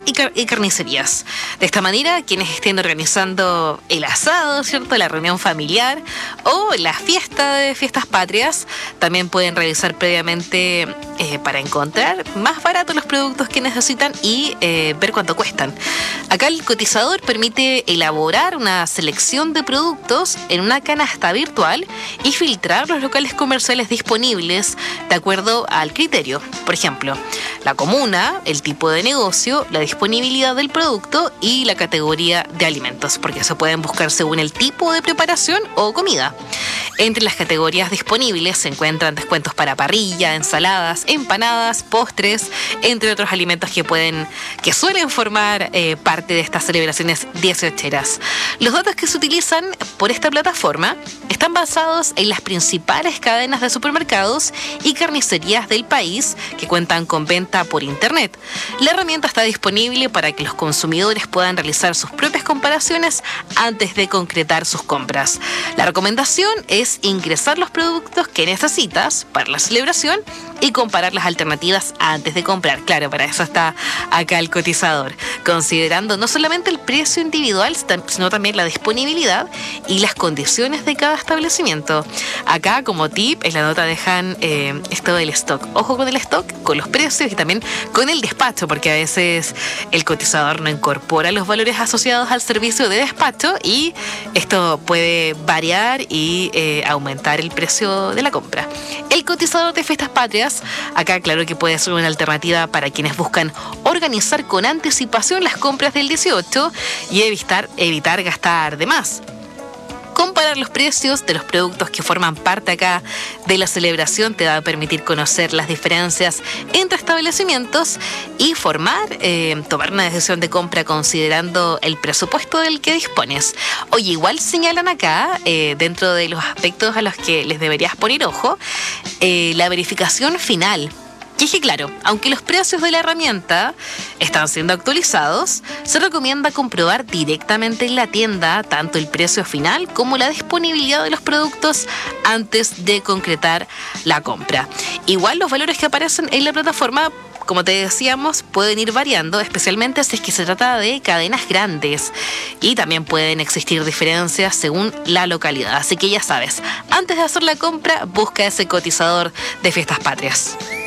y carnicerías. De esta manera, quienes estén organizando el asado, ¿cierto?, la reunión familiar o la fiesta de fiestas patrias, también pueden revisar previamente para encontrar más baratos los productos que necesitan y ver cuánto cuestan. Acá el cotizador permite elaborar una selección de productos en una canasta virtual y filtrar los locales comerciales disponibles de acuerdo al criterio. Por ejemplo, la comuna, el tipo de negocio, la disponibilidad del producto y la categoría de alimentos, porque se pueden buscar según el tipo de preparación o comida. Entre las categorías disponibles se encuentran descuentos para parrilla, ensaladas, empanadas, postres, entre otros alimentos que suelen formar parte de estas celebraciones 18eras. Los datos que se utilizan por esta plataforma están basados en las principales cadenas de supermercados y carnicerías del país que cuentan con venta por internet. La herramienta está disponible para que los consumidores puedan realizar sus propias comparaciones antes de concretar sus compras. La recomendación es ingresar los productos que necesitas para la celebración y comparar las alternativas antes de comprar. Claro, para eso está acá el cotizador, considerando no solamente el precio individual, sino también la disponibilidad y las condiciones de cada establecimiento. Acá, como tip, en la nota dejan esto del stock. Ojo con el stock, con los precios y también con el despacho, porque a veces el cotizador no incorpora los valores asociados al servicio de despacho y esto puede variar y aumentar el precio de la compra. El cotizador de fiestas patrias, acá claro que puede ser una alternativa para quienes buscan organizar con anticipación las compras del 18 y evitar gastar de más. Comparar los precios de los productos que forman parte acá de la celebración te va a permitir conocer las diferencias entre establecimientos y tomar una decisión de compra considerando el presupuesto del que dispones. Oye, igual señalan acá, dentro de los aspectos a los que les deberías poner ojo, la verificación final. Y es que claro, aunque los precios de la herramienta están siendo actualizados, se recomienda comprobar directamente en la tienda tanto el precio final como la disponibilidad de los productos antes de concretar la compra. Igual los valores que aparecen en la plataforma, como te decíamos, pueden ir variando, especialmente si es que se trata de cadenas grandes. Y también pueden existir diferencias según la localidad. Así que ya sabes, antes de hacer la compra, busca ese cotizador de fiestas patrias.